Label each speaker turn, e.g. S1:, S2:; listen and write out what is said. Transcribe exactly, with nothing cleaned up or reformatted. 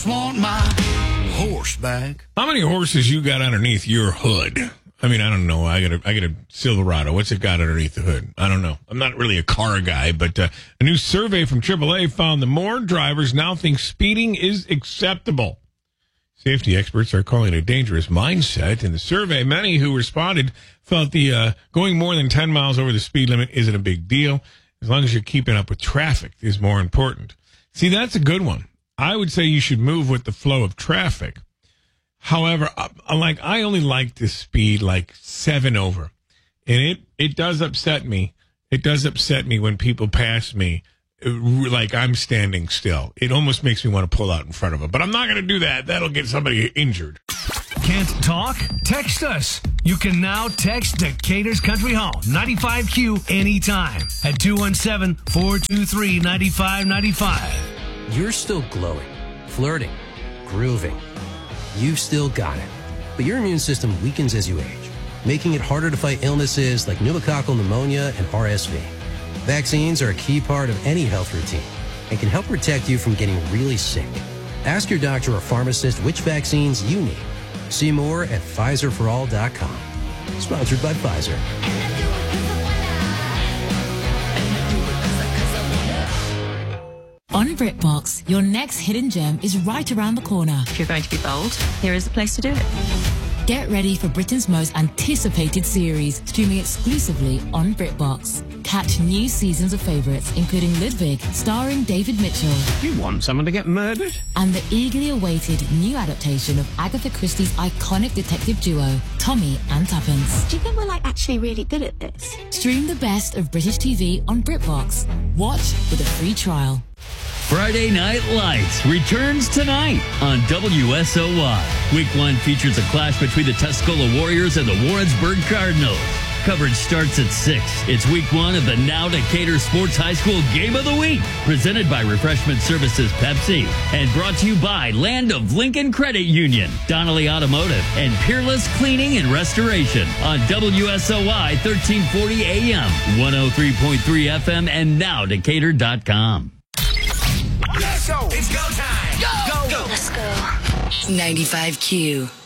S1: just want my horse back.
S2: How many horses you got underneath your hood? I mean, I don't know. I got a, I got a Silverado. What's it got underneath the hood? I don't know. I'm not really a car guy, but uh, a new survey from triple A found that more drivers now think speeding is acceptable. Safety experts are calling it a dangerous mindset. In the survey, many who responded felt the uh, going more than ten miles over the speed limit isn't a big deal. As long as you're keeping up with traffic is more important. See, that's a good one. I would say you should move with the flow of traffic. However, I, like I only like to speed like seven over. And it, it does upset me. It does upset me when people pass me like I'm standing still. It almost makes me want to pull out in front of them. But I'm not going to do that. That'll get somebody injured.
S3: Can't talk? Text us. You can now text Decatur's Country Hall, ninety-five Q, anytime at two one seven, four two three, nine five nine five.
S4: You're still glowing, flirting, grooving. You've still got it. But your immune system weakens as you age, making it harder to fight illnesses like pneumococcal pneumonia and R S V. Vaccines are a key part of any health routine and can help protect you from getting really sick. Ask your doctor or pharmacist which vaccines you need. See more at Pfizer for all dot com. Sponsored by Pfizer.
S5: On BritBox, your next hidden gem is right around the corner.
S6: If you're going to be bold, here is the place to do it.
S5: Get ready for Britain's most anticipated series, streaming exclusively on BritBox. Catch new seasons of favourites, including Ludwig, starring David Mitchell.
S7: You want someone to get murdered?
S5: And the eagerly awaited new adaptation of Agatha Christie's iconic detective duo, Tommy and Tuppence.
S6: Do you think we're like actually really good at this?
S5: Stream the best of British T V on BritBox. Watch with a free trial.
S8: Friday Night Lights returns tonight on W S O Y. Week one features a clash between the Tuscola Warriors and the Warrensburg Cardinals. Coverage starts at six. It's week one of the Now Decatur Sports High School Game of the Week. Presented by Refreshment Services Pepsi. And brought to you by Land of Lincoln Credit Union, Donnelly Automotive, and Peerless Cleaning and Restoration on W S O Y thirteen forty A M, one oh three point three F M, and now Decatur dot com.
S1: Let's go. It's go time. Go. Go.
S6: Let's go.
S5: ninety-five Q.